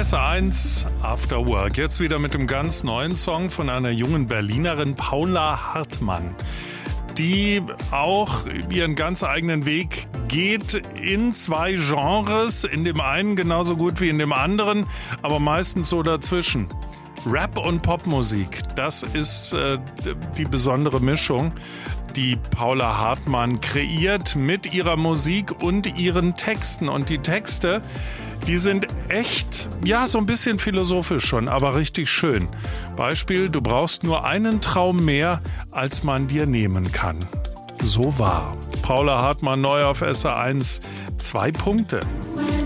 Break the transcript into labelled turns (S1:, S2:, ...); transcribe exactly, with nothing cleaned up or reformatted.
S1: S R eins After Work. Jetzt wieder mit einem ganz neuen Song von einer jungen Berlinerin, Paula Hartmann, die auch ihren ganz eigenen Weg geht in zwei Genres, in dem einen genauso gut wie in dem anderen, aber meistens so dazwischen. Rap und Popmusik, das ist äh, die besondere Mischung, die Paula Hartmann kreiert mit ihrer Musik und ihren Texten. Und die Texte, die sind echt, ja, so ein bisschen philosophisch schon, aber richtig schön. Beispiel: Du brauchst nur einen Traum mehr, als man dir nehmen kann. So wahr. Paula Hartmann neu auf S R eins. Zwei Punkte.